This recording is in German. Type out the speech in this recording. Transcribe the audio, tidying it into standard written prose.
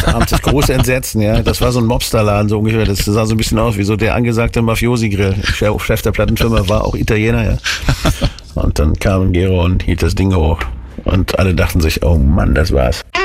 abends das große Entsetzen, ja. Das war so ein Mobsterladen, so ungefähr. Das sah so ein bisschen aus wie so der angesagte Mafiosi-Grill. Chef der Plattenfirma war auch Italiener, ja. Und dann kam Gero und hielt das Ding hoch. Und alle dachten sich, oh Mann, das war's.